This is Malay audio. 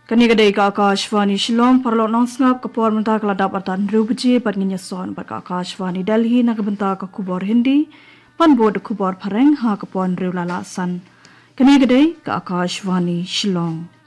Kani-kadai ka Akashvani Shillong parlo nong-snap kapor mentah keladap atan rubuje badnginya son baka Akashvani Delhi na kabenta ka kubor Hindi pan bod kubor pareng ha kapon riulala san. Kani-kadai ka Akashvani Shillong.